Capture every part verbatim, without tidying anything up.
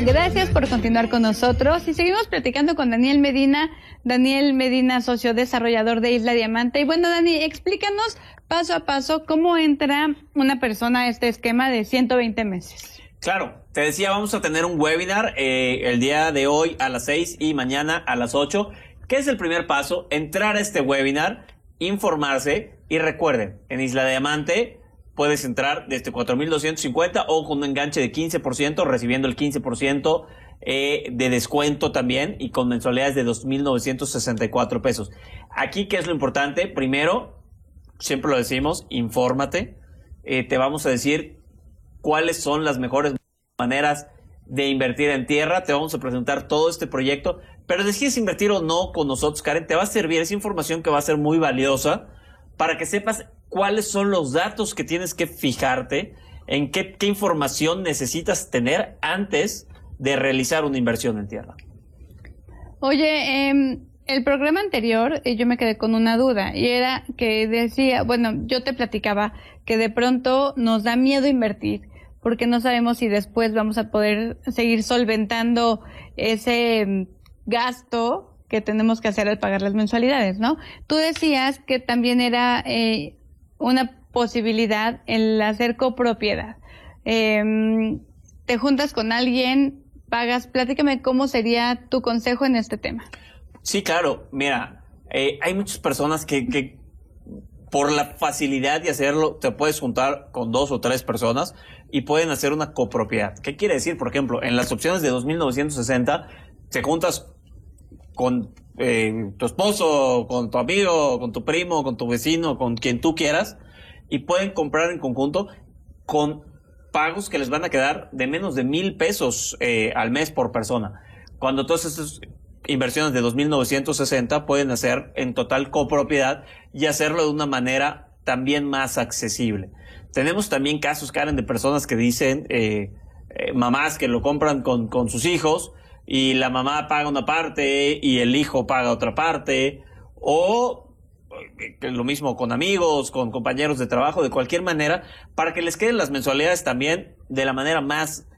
Gracias por continuar con nosotros y seguimos platicando con Daniel Medina, Daniel Medina, socio desarrollador de Isla Diamante. Y bueno, Dani, explícanos paso a paso cómo entra una persona a este esquema de ciento veinte meses. Claro, te decía, vamos a tener un webinar eh, el día de hoy a las seis y mañana a las ocho. ¿Qué es el primer paso? Entrar a este webinar, informarse y recuerden, en Isla Diamante puedes entrar desde cuatro mil doscientos cincuenta o con un enganche de quince por ciento, recibiendo el quince por ciento eh, de descuento también y con mensualidades de dos mil novecientos sesenta y cuatro pesos. Aquí, ¿qué es lo importante? Primero, siempre lo decimos, infórmate. Eh, te vamos a decir cuáles son las mejores maneras de invertir en tierra. Te vamos a presentar todo este proyecto. Pero decides invertir o no con nosotros, Karen, te va a servir esa información que va a ser muy valiosa para que sepas cuáles son los datos que tienes que fijarte, en qué, qué información necesitas tener antes de realizar una inversión en tierra. Oye, eh, el programa anterior eh, yo me quedé con una duda y era que decía, bueno, yo te platicaba que de pronto nos da miedo invertir porque no sabemos si después vamos a poder seguir solventando ese gasto que tenemos que hacer al pagar las mensualidades, ¿no? Tú decías que también era eh, una posibilidad el hacer copropiedad. Eh, te juntas con alguien, pagas, platícame cómo sería tu consejo en este tema. Sí, claro, mira, eh, hay muchas personas que, que por la facilidad de hacerlo, te puedes juntar con dos o tres personas y pueden hacer una copropiedad. ¿Qué quiere decir? Por ejemplo, en las opciones de dos mil novecientos sesenta, te juntas con eh, tu esposo, con tu amigo, con tu primo, con tu vecino, con quien tú quieras, y pueden comprar en conjunto con pagos que les van a quedar de menos de mil pesos eh, al mes por persona. Cuando todas estas inversiones de dos mil novecientos sesenta pueden hacer en total copropiedad y hacerlo de una manera también más accesible. Tenemos también casos, Karen, de personas que dicen, eh, eh, mamás que lo compran con, con sus hijos, y la mamá paga una parte y el hijo paga otra parte, o lo mismo con amigos, con compañeros de trabajo, de cualquier manera, para que les queden las mensualidades también de la manera más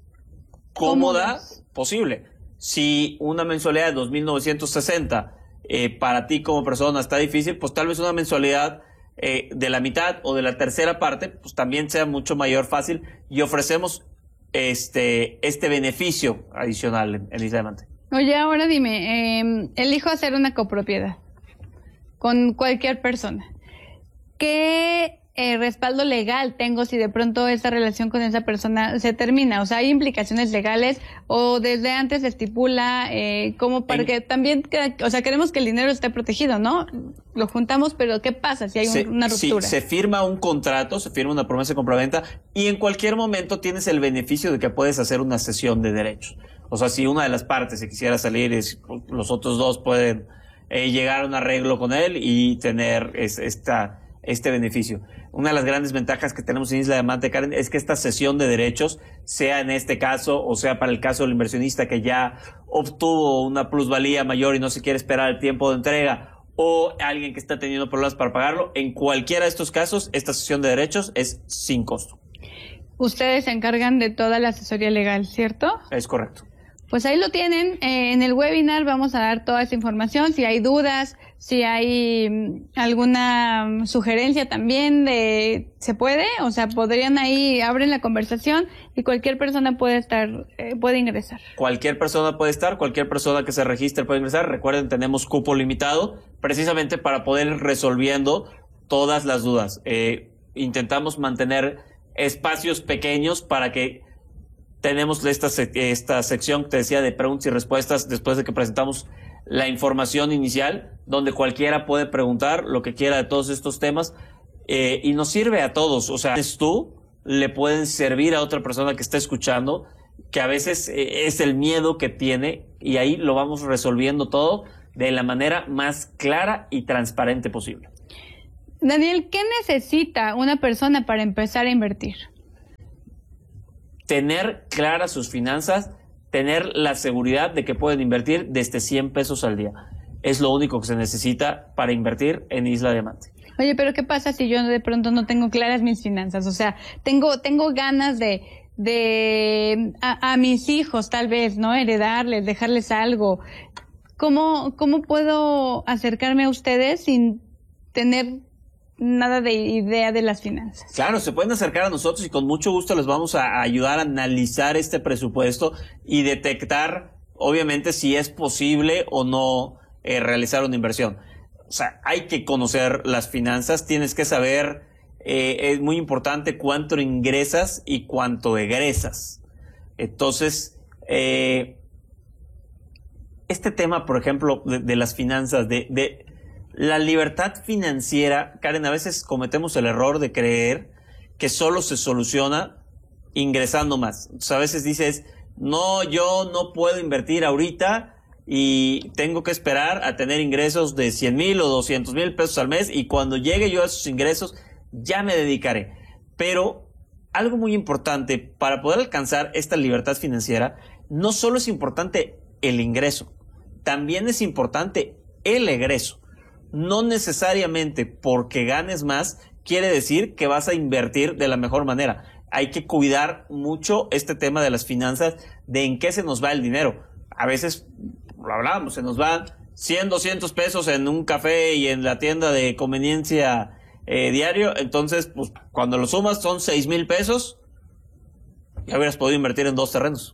cómoda posible. Si una mensualidad de dos mil novecientos sesenta eh, para ti como persona está difícil, pues tal vez una mensualidad eh, de la mitad o de la tercera parte, pues también sea mucho mayor fácil, y ofrecemos este este beneficio adicional en, en Isla Diamante. Oye, ahora dime, eh, elijo hacer una copropiedad con cualquier persona. ¿Qué eh, respaldo legal tengo si de pronto esa relación con esa persona se termina? O sea, ¿hay implicaciones legales o desde antes se estipula eh, como para en, que también, o sea, queremos que el dinero esté protegido, ¿no? Lo juntamos, pero ¿qué pasa si hay se, un, una ruptura? Sí, se firma un contrato, se firma una promesa de compraventa y en cualquier momento tienes el beneficio de que puedes hacer una cesión de derechos. O sea, si una de las partes se quisiera salir, es, los otros dos pueden eh, llegar a un arreglo con él y tener es, esta, este beneficio. Una de las grandes ventajas que tenemos en Isla Diamante, Karen, es que esta cesión de derechos, sea en este caso o sea para el caso del inversionista que ya obtuvo una plusvalía mayor y no se quiere esperar el tiempo de entrega, o alguien que está teniendo problemas para pagarlo, en cualquiera de estos casos, esta cesión de derechos es sin costo. Ustedes se encargan de toda la asesoría legal, ¿cierto? Es correcto. Pues ahí lo tienen, eh, en el webinar vamos a dar toda esa información, si hay dudas, si hay mm, alguna mm, sugerencia también de, ¿se puede? O sea, podrían ahí, abren la conversación y cualquier persona puede estar, eh, puede ingresar. Cualquier persona puede estar, cualquier persona que se registre puede ingresar. Recuerden, tenemos cupo limitado, precisamente para poder ir resolviendo todas las dudas. Eh, intentamos mantener espacios pequeños para que tenemos esta, esta sección que te decía de preguntas y respuestas después de que presentamos la información inicial, donde cualquiera puede preguntar lo que quiera de todos estos temas eh, y nos sirve a todos. O sea, tú le pueden servir a otra persona que está escuchando, que a veces eh, es el miedo que tiene, y ahí lo vamos resolviendo todo de la manera más clara y transparente posible. Daniel, ¿qué necesita una persona para empezar a invertir? Tener claras sus finanzas, tener la seguridad de que pueden invertir desde cien pesos al día. Es lo único que se necesita para invertir en Isla Diamante. Oye, pero ¿qué pasa si yo de pronto no tengo claras mis finanzas? O sea, tengo tengo ganas de, de a, a mis hijos, tal vez, ¿no? Heredarles, dejarles algo. ¿Cómo, cómo puedo acercarme a ustedes sin tener nada de idea de las finanzas? Claro, se pueden acercar a nosotros y con mucho gusto les vamos a ayudar a analizar este presupuesto y detectar, obviamente, si es posible o no eh, realizar una inversión. O sea, hay que conocer las finanzas, tienes que saber, eh, es muy importante cuánto ingresas y cuánto egresas. Entonces, eh, este tema, por ejemplo, de, de las finanzas, de, de la libertad financiera, Karen, a veces cometemos el error de creer que solo se soluciona ingresando más. Entonces, a veces dices, no, yo no puedo invertir ahorita y tengo que esperar a tener ingresos de cien mil o doscientos mil pesos al mes y cuando llegue yo a esos ingresos ya me dedicaré. Pero algo muy importante para poder alcanzar esta libertad financiera, no solo es importante el ingreso, también es importante el egreso. No necesariamente porque ganes más quiere decir que vas a invertir de la mejor manera. Hay que cuidar mucho este tema de las finanzas, de en qué se nos va el dinero. A veces, lo hablábamos, se nos van cien, doscientos pesos en un café y en la tienda de conveniencia eh, diario. Entonces, pues cuando lo sumas son seis mil pesos. Ya hubieras podido invertir en dos terrenos.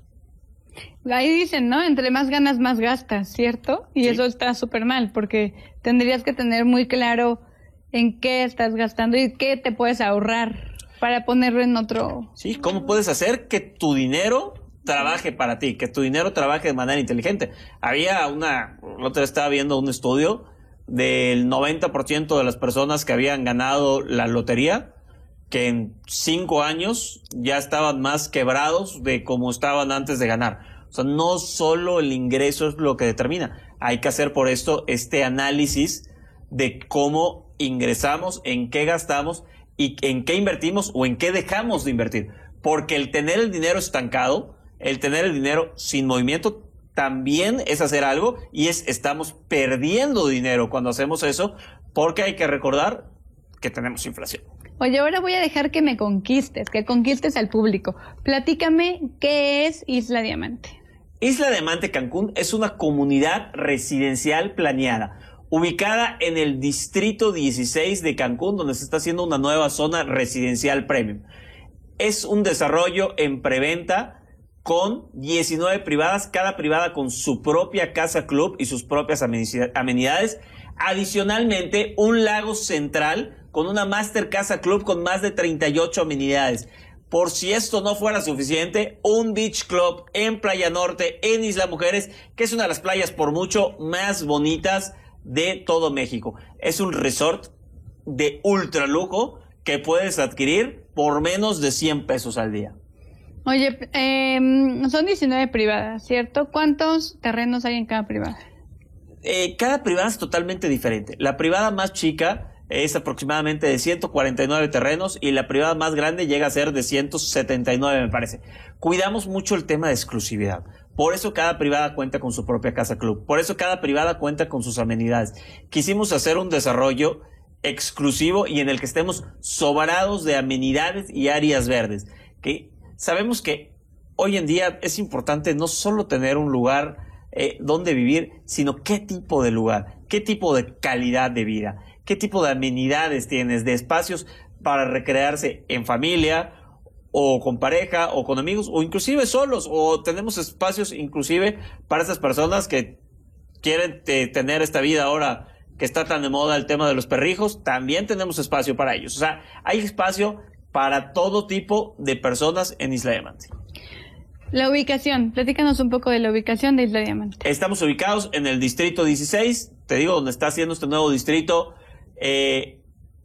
Ahí dicen, ¿no? Entre más ganas, más gastas, ¿cierto? Y sí, eso está súper mal, porque tendrías que tener muy claro en qué estás gastando y qué te puedes ahorrar para ponerlo en otro... Sí, ¿cómo puedes hacer que tu dinero trabaje para ti, que tu dinero trabaje de manera inteligente? Había una... La otra vez estaba viendo un estudio del noventa por ciento de las personas que habían ganado la lotería, que en cinco años ya estaban más quebrados de como estaban antes de ganar. O sea, no solo el ingreso es lo que determina. Hay que hacer por esto este análisis de cómo ingresamos, en qué gastamos y en qué invertimos o en qué dejamos de invertir. Porque el tener el dinero estancado, el tener el dinero sin movimiento, también es hacer algo y es estamos perdiendo dinero cuando hacemos eso, porque hay que recordar que tenemos inflación. Oye, ahora voy a dejar que me conquistes, que conquistes al público. Platícame, ¿qué es Isla Diamante? Isla Diamante Cancún es una comunidad residencial planeada, ubicada en el distrito dieciséis de Cancún, donde se está haciendo una nueva zona residencial premium. Es un desarrollo en preventa con diecinueve privadas, cada privada con su propia casa club y sus propias amenidades. Adicionalmente, un lago central con una Master Casa Club con más de treinta y ocho amenidades. Por si esto no fuera suficiente, un Beach Club en Playa Norte, en Isla Mujeres, que es una de las playas por mucho más bonitas de todo México. Es un resort de ultra lujo que puedes adquirir por menos de cien pesos al día. Oye, eh, son diecinueve privadas, ¿cierto? ¿Cuántos terrenos hay en cada privada? Eh, cada privada es totalmente diferente. La privada más chica es aproximadamente de ciento cuarenta y nueve terrenos y la privada más grande llega a ser de ciento setenta y nueve, me parece. Cuidamos mucho el tema de exclusividad. Por eso cada privada cuenta con su propia casa club. Por eso cada privada cuenta con sus amenidades. Quisimos hacer un desarrollo exclusivo y en el que estemos sobrados de amenidades y áreas verdes. Que sabemos que hoy en día es importante no solo tener un lugar eh, donde vivir, sino qué tipo de lugar, qué tipo de calidad de vida. ¿Qué tipo de amenidades tienes, de espacios para recrearse en familia o con pareja o con amigos o inclusive solos? O tenemos espacios inclusive para esas personas que quieren te, tener esta vida ahora que está tan de moda el tema de los perrijos. También tenemos espacio para ellos. O sea, hay espacio para todo tipo de personas en Isla Diamante. La ubicación, platícanos un poco de la ubicación de Isla Diamante. Estamos ubicados en el distrito dieciséis, te digo, donde está haciendo este nuevo distrito. Eh,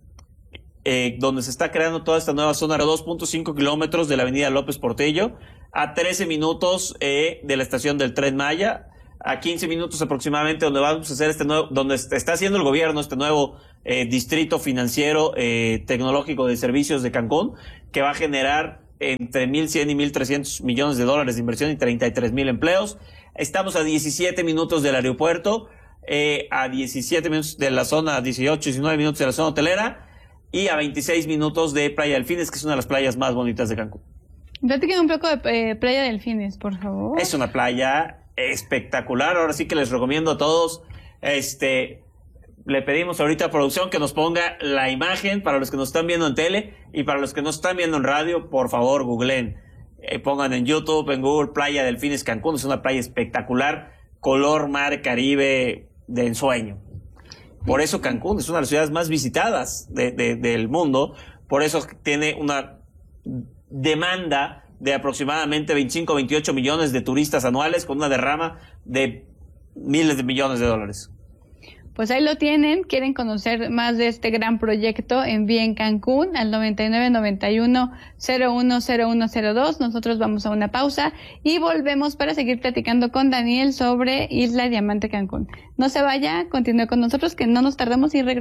eh, donde se está creando toda esta nueva zona a dos punto cinco kilómetros de la avenida López Portillo, a trece minutos eh, de la estación del Tren Maya, a quince minutos aproximadamente donde vamos a hacer este nuevo, donde está haciendo el gobierno este nuevo eh, distrito financiero eh, tecnológico de servicios de Cancún, que va a generar entre mil cien y mil trescientos millones de dólares de inversión y treinta y tres mil empleos. Estamos a diecisiete minutos del aeropuerto, Eh, a diecisiete minutos de la zona, dieciocho, diecinueve minutos de la zona hotelera y a veintiséis minutos de Playa Delfines, que es una de las playas más bonitas de Cancún. Platíquenme un poco de eh, Playa Delfines, por favor. Es una playa espectacular. Ahora sí que les recomiendo a todos. Este, le pedimos ahorita a producción que nos ponga la imagen para los que nos están viendo en tele y para los que nos están viendo en radio, por favor, googleen. Eh, pongan en YouTube, en Google, Playa Delfines Cancún. Es una playa espectacular, color mar Caribe de ensueño. Por eso Cancún es una de las ciudades más visitadas de, de, del mundo. Por eso tiene una demanda de aproximadamente veinticinco a veintiocho millones de turistas anuales, con una derrama de miles de millones de dólares. Pues ahí lo tienen. Quieren conocer más de este gran proyecto, envíen Cancún al noventa y nueve, noventa y uno, cero uno, cero uno cero dos. Nosotros vamos a una pausa y volvemos para seguir platicando con Daniel sobre Isla Diamante Cancún. No se vaya, continúe con nosotros, que no nos tardamos y regresamos.